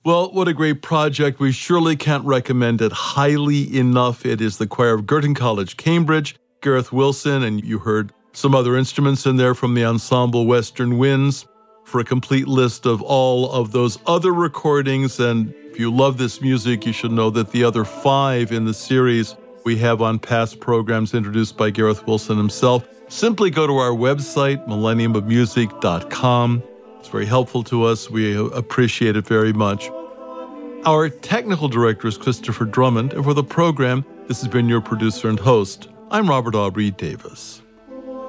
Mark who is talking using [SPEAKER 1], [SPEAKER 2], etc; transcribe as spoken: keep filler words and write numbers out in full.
[SPEAKER 1] Well, what a great project. We surely can't recommend it highly enough. It is the choir of Girton College, Cambridge, Gareth Wilson, and you heard some other instruments in there from the ensemble Western Winds. For a complete list of all of those other recordings, and if you love this music, you should know that the other five in the series we have on past programs introduced by Gareth Wilson himself. Simply go to our website, millennium of music dot com. It's very helpful to us. We appreciate it very much. Our technical director is Christopher Drummond, and for the program, this has been your producer and host. I'm Robert Aubrey Davis.